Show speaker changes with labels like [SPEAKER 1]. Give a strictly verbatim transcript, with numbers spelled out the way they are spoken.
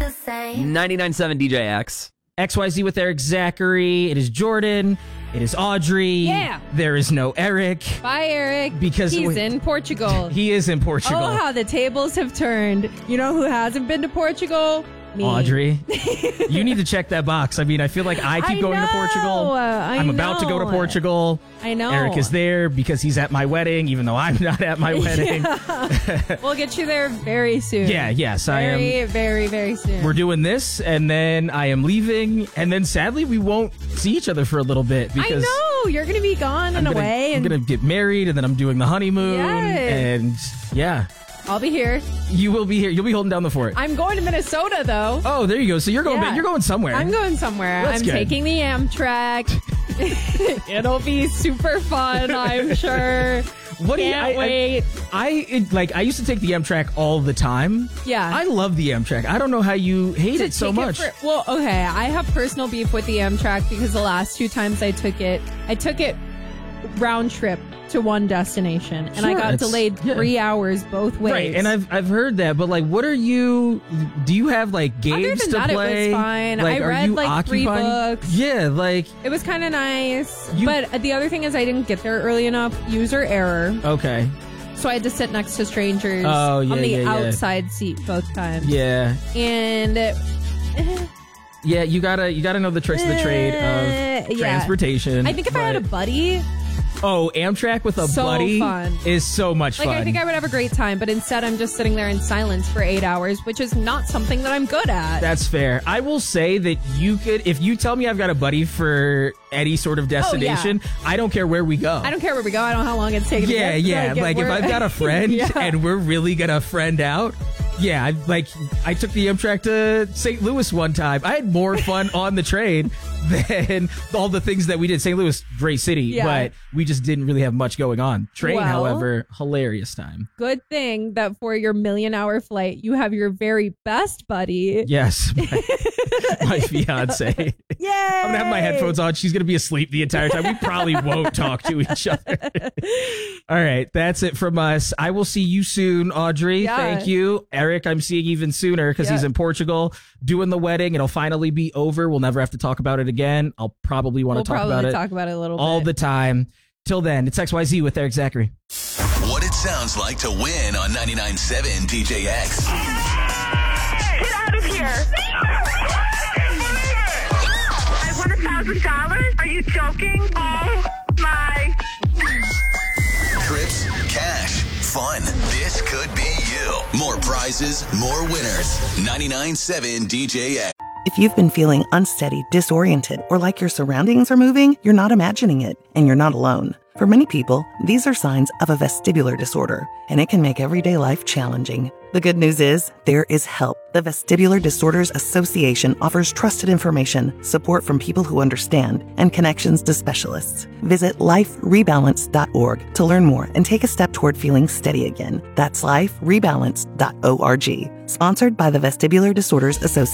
[SPEAKER 1] ninety-nine point seven D J X.
[SPEAKER 2] X Y Z with Eric Zachary. It is Jordan. It is Audrey.
[SPEAKER 3] Yeah.
[SPEAKER 2] There is no Eric.
[SPEAKER 3] Bye, Eric.
[SPEAKER 2] Because
[SPEAKER 3] he's
[SPEAKER 2] we-
[SPEAKER 3] in Portugal.
[SPEAKER 2] He is in Portugal.
[SPEAKER 3] Oh, how the tables have turned. You know who hasn't been to Portugal? Me.
[SPEAKER 2] Audrey, you need to check that box. I mean, I feel like I keep
[SPEAKER 3] I
[SPEAKER 2] going
[SPEAKER 3] know,
[SPEAKER 2] to Portugal.
[SPEAKER 3] I
[SPEAKER 2] I'm about to go to
[SPEAKER 3] know.
[SPEAKER 2] Portugal.
[SPEAKER 3] I know.
[SPEAKER 2] Eric is there because he's at my wedding, even though I'm not at my wedding.
[SPEAKER 3] We'll get you there very soon.
[SPEAKER 2] Yeah, yes, I am.
[SPEAKER 3] Very, very, very soon.
[SPEAKER 2] We're doing this, and then I am leaving, and then sadly we won't see each other for a little bit because
[SPEAKER 3] I know. You're going to be gone
[SPEAKER 2] I'm
[SPEAKER 3] and
[SPEAKER 2] gonna,
[SPEAKER 3] away.
[SPEAKER 2] I'm
[SPEAKER 3] and
[SPEAKER 2] going to get married, and then I'm doing the honeymoon,
[SPEAKER 3] Yes.
[SPEAKER 2] and yeah.
[SPEAKER 3] I'll be here.
[SPEAKER 2] You will be here. You'll be holding down the fort.
[SPEAKER 3] I'm going to Minnesota, though.
[SPEAKER 2] Oh, there you go. So you're going.
[SPEAKER 3] Yeah.
[SPEAKER 2] You're going somewhere.
[SPEAKER 3] I'm going somewhere.
[SPEAKER 2] That's
[SPEAKER 3] I'm
[SPEAKER 2] good.
[SPEAKER 3] taking the Amtrak. It'll be super fun, I'm sure.
[SPEAKER 2] What do you?
[SPEAKER 3] Can't
[SPEAKER 2] I,
[SPEAKER 3] wait.
[SPEAKER 2] I, I it, like. I used to take the Amtrak all the time.
[SPEAKER 3] Yeah.
[SPEAKER 2] I love the Amtrak. I don't know how you hate
[SPEAKER 3] To
[SPEAKER 2] it so
[SPEAKER 3] take
[SPEAKER 2] much.
[SPEAKER 3] for- well, okay. I have personal beef with the Amtrak because the last two times I took it, I took it round trip to one destination, and
[SPEAKER 2] Sure,
[SPEAKER 3] I got
[SPEAKER 2] it's-
[SPEAKER 3] delayed
[SPEAKER 2] yeah.
[SPEAKER 3] three hours both ways.
[SPEAKER 2] Right, and I've I've heard that, but like, what are you? Do you have like games
[SPEAKER 3] Other than
[SPEAKER 2] to
[SPEAKER 3] that, it was
[SPEAKER 2] play?
[SPEAKER 3] fine.
[SPEAKER 2] Like,
[SPEAKER 3] I
[SPEAKER 2] are
[SPEAKER 3] read,
[SPEAKER 2] you
[SPEAKER 3] like, three
[SPEAKER 2] occupying-
[SPEAKER 3] books.
[SPEAKER 2] Yeah, like
[SPEAKER 3] It was kind of nice,
[SPEAKER 2] You-
[SPEAKER 3] but the other thing is I didn't get there early enough. User error.
[SPEAKER 2] okay,
[SPEAKER 3] So I had to sit next to strangers
[SPEAKER 2] Oh, yeah,
[SPEAKER 3] on the
[SPEAKER 2] yeah, yeah.
[SPEAKER 3] outside seat both times.
[SPEAKER 2] yeah,
[SPEAKER 3] And eh,
[SPEAKER 2] yeah. You gotta you gotta know the tricks of the trade
[SPEAKER 3] Eh,
[SPEAKER 2] of
[SPEAKER 3] yeah.
[SPEAKER 2] transportation.
[SPEAKER 3] I think if I had a
[SPEAKER 2] but-
[SPEAKER 3] buddy,
[SPEAKER 2] oh Amtrak with a
[SPEAKER 3] So
[SPEAKER 2] buddy
[SPEAKER 3] fun.
[SPEAKER 2] is so much
[SPEAKER 3] like
[SPEAKER 2] fun.
[SPEAKER 3] I think I would have a great time, but instead I'm just sitting there in silence for eight hours, which is not something that I'm good at.
[SPEAKER 2] That's fair. I will say that you could, if you tell me I've got a buddy for any sort of destination, I don't care where we go.
[SPEAKER 3] I don't care where we go. I don't know how long it's taking.
[SPEAKER 2] Yeah,
[SPEAKER 3] to get,
[SPEAKER 2] yeah.
[SPEAKER 3] get
[SPEAKER 2] Like if
[SPEAKER 3] where-
[SPEAKER 2] I've got a friend
[SPEAKER 3] Yeah.
[SPEAKER 2] and we're really gonna friend out. Yeah, I, like I took the Amtrak to Saint Louis one time. I had more fun on the train than all the things that we did. Saint Louis, great city,
[SPEAKER 3] Yeah.
[SPEAKER 2] but we just didn't really have much going on. Train,
[SPEAKER 3] Well-
[SPEAKER 2] however, hilarious time.
[SPEAKER 3] Good thing that for your million hour flight, you have your very best buddy.
[SPEAKER 2] Yes, my, my fiance.
[SPEAKER 3] Yay!
[SPEAKER 2] I'm gonna have my headphones on. She's gonna be asleep the entire time. We probably won't talk to each other. All right, that's it from us. I will see you soon, Audrey.
[SPEAKER 3] Yeah.
[SPEAKER 2] Thank you. Eric, I'm seeing even sooner because
[SPEAKER 3] Yeah.
[SPEAKER 2] he's in Portugal doing the wedding. It'll finally be over. We'll never have to talk about it again. I'll probably want
[SPEAKER 3] We'll
[SPEAKER 2] to talk
[SPEAKER 3] probably
[SPEAKER 2] about it
[SPEAKER 3] talk about it a little
[SPEAKER 2] all
[SPEAKER 3] bit.
[SPEAKER 2] the time. Till then, it's X Y Z with Eric Zachary.
[SPEAKER 4] What it sounds like to win on ninety-nine point seven D J X.
[SPEAKER 5] Get out of here! I won a thousand dollars? Are you joking? Oh my!
[SPEAKER 4] Trips, cash, fun. This could be you. More prizes, more winners. ninety-nine point seven D J X.
[SPEAKER 6] If you've been feeling unsteady, disoriented, or like your surroundings are moving, you're not imagining it, and you're not alone. For many people, these are signs of a vestibular disorder, and it can make everyday life challenging. The good news is, there is help. The Vestibular Disorders Association offers trusted information, support from people who understand, and connections to specialists. Visit life rebalance dot org to learn more and take a step toward feeling steady again. That's life rebalance dot org. Sponsored by the Vestibular Disorders Association.